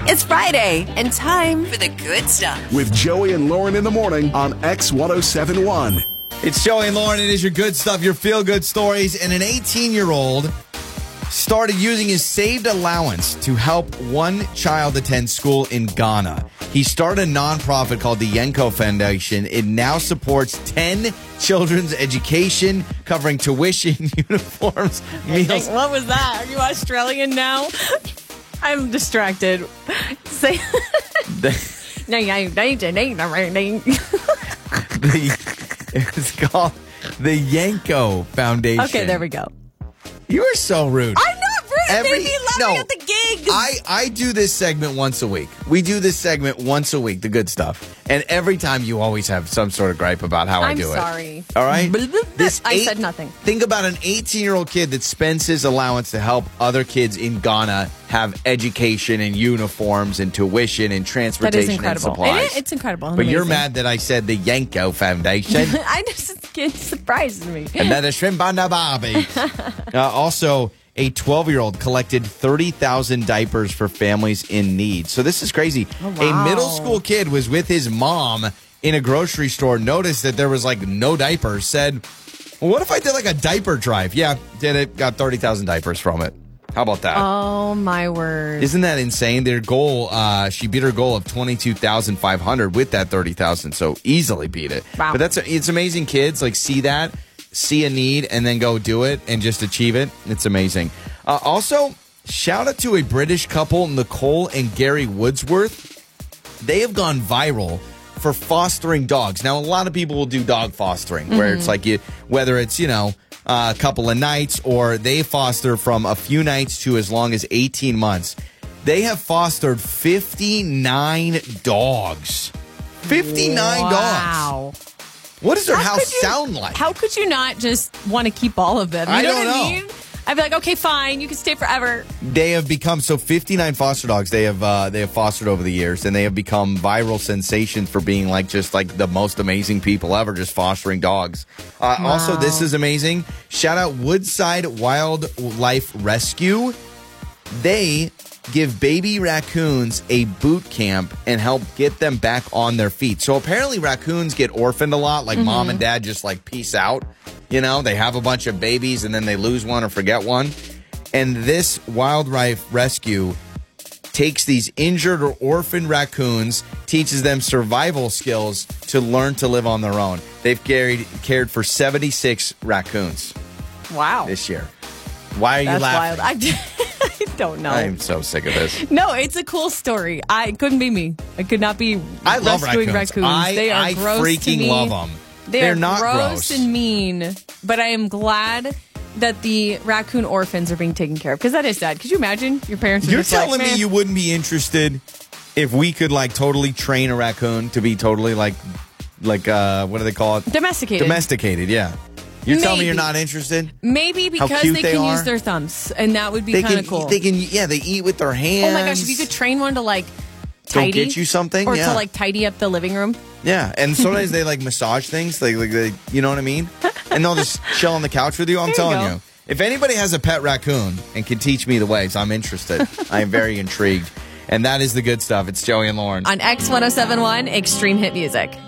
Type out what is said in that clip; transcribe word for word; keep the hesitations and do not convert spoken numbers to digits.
It's Friday and time for the good stuff. With Joey and Lauren in the morning on X one oh seven point one. It's Joey and Lauren. It is your good stuff, your feel-good stories. And an eighteen-year-old started using his saved allowance to help one child attend school in Ghana. He started a nonprofit called the Yenko Foundation. It now supports ten children's education, covering tuition, uniforms, meals. What was that? Are you Australian now? I'm distracted. Say the, it's called the Yenko Foundation. Okay, there we go. You are so rude. I'm not rude. Every, Baby, let no, me at the gigs. I, I do this segment once a week. We do this segment once a week, the good stuff. And every time you always have some sort of gripe about how I'm I do sorry. it. All right? This I eight, said nothing. Think about an eighteen-year-old kid that spends his allowance to help other kids in Ghana have education and uniforms and tuition and transportation that is incredible. and supplies. It, it's incredible. But amazing. you're mad that I said the Yenko Foundation. I just, it surprises me. And then a shrimp on the barbie. uh, also, a twelve-year-old collected thirty thousand diapers for families in need. So this is crazy. Oh, wow. A middle school kid was with his mom in a grocery store, noticed that there was like no diapers, said, well, what if I did like a diaper drive? Yeah, did it, got thirty thousand diapers from it. How about that? Oh, my word. Isn't that insane? Their goal, uh, she beat her goal of twenty-two thousand five hundred with that thirty thousand, so easily beat it. Wow. But that's it's amazing kids like see that, see a need, and then go do it and just achieve it. It's amazing. Uh, also, shout out to a British couple, Nicole and Gary Woodsworth. They have gone viral for fostering dogs. Now, a lot of people will do dog fostering, where mm-hmm. it's like you, whether it's, you know, a couple of nights or they foster from a few nights to as long as eighteen months. They have fostered fifty-nine dogs. fifty-nine wow. dogs. What does their how house you, sound like? How could you not just want to keep all of them? You I know don't what know. I mean? I'd be like, okay, fine, you can stay forever. They have become so fifty-nine foster dogs. They have uh, they have fostered over the years, and they have become viral sensations for being like just like the most amazing people ever, just fostering dogs. Uh, Wow. Also, this is amazing. Shout out Woodside Wildlife Rescue. They give baby raccoons a boot camp and help get them back on their feet. So apparently raccoons get orphaned a lot, like mm-hmm. mom and dad just like peace out. You know, they have a bunch of babies and then they lose one or forget one. And this wildlife rescue takes these injured or orphaned raccoons, teaches them survival skills to learn to live on their own. They've carried, cared for seventy-six raccoons. Wow. This year. Why are That's you laughing? Wild. I, I don't know. I'm so sick of this. No, it's a cool story. I it couldn't be me. I could not be I love rescuing raccoons. raccoons. I, they are I gross freaking to me. love them. They They're are not gross, gross and mean, but I am glad that the raccoon orphans are being taken care of, because that is sad. Could you imagine your parents are You're just telling like, me man. you wouldn't be interested if we could like totally train a raccoon to be totally like like uh what do they call it? Domesticated. Domesticated, yeah. You're telling me Maybe. you're not interested? Maybe because cute they they can are? use their thumbs, and that would be They kind can of cool. they can yeah, they eat with their hands. Oh my gosh, if you could train one to like Go tidy get you something, or yeah. to like tidy up the living room. Yeah, and sometimes they like massage things, like, like they, you know what I mean? And they'll just chill on the couch with you. I'm There you telling go. you, if anybody has a pet raccoon and can teach me the ways, I'm interested. I am very intrigued. And that is the good stuff. It's Joey and Lauren. On X one oh seven point one Extreme Hit Music.